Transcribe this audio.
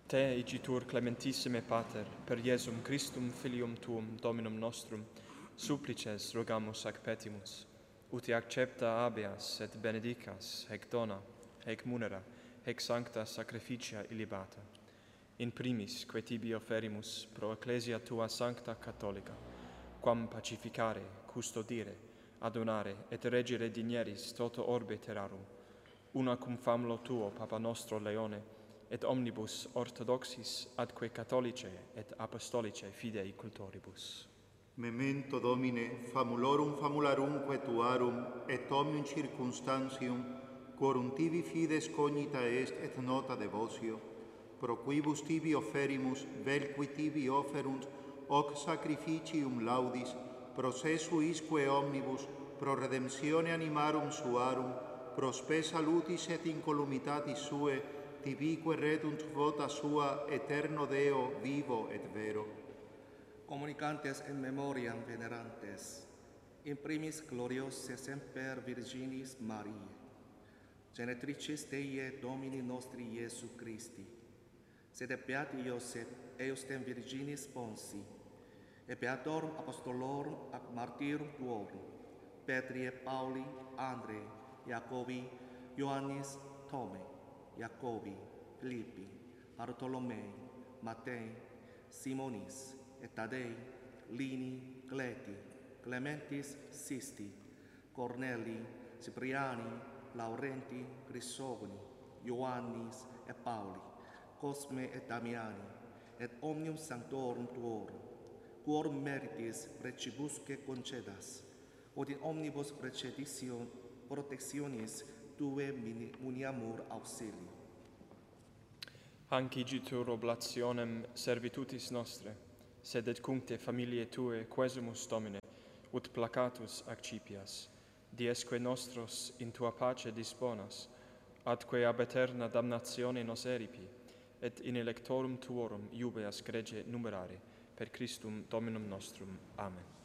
Te igitur clementissime Pater, per Iesum Christum filium tuum Dominum nostrum, supplices rogamus ac petimus, uti accepta habeas et benedicas, hec dona, hec munera, hec sancta sacrificia illibata. In primis, que tibi offerimus pro ecclesia tua sancta catholica, quam pacificare, custodire, adonare et regere digneris toto orbe terrarum, una cum famulo tuo, Papa nostro Leone, et omnibus orthodoxis adque catholicae et apostolicae fidei cultoribus. Memento Domine, famulorum famularumque tuarum, et omnium circumstantium, quorum tibi fides cognita est et nota devotio, pro quibus tibi offerimus, vel qui tibi offerunt, hoc sacrificium laudis, procesu isque omnibus, pro redemptione animarum suarum, pro spe salutis et incolumitatis sue, tibique redunt vota sua, eterno Deo, vivo et vero. Comunicantes in memoriam venerantes, in primis gloriose semper Virginis Mariae, genetricis Dei Domini nostri Iesu Christi, sed beati Iosef, eustem Virginis Ponsi, et beatorum apostolorum ac martyrum tuorum, Petri et Pauli, Andrei, Jacobi, Ioannis, Tome, Jacobi, Philippi, Bartolomei, Matei, Simonis, et Tadei, Lini, Cleti, Clementis, Sisti, Corneli, Cipriani, Laurenti, Crisogoni, Ioannis et Pauli, Cosme et Damiani, et omnium sanctorum tuorum, quorum meritis precibusque concedas, ut in omnibus protectionis tue muniamur auxilii. Hanc igitur oblationem servitutis nostre, sed et cuncte familiae tue quesumus Domine, ut placatus accipias, diesque nostros in tua pace disponas, atque ab aeterna damnatione nos eripi, et in electorum tuorum iubeas grege numerare, per Christum Dominum nostrum. Amen.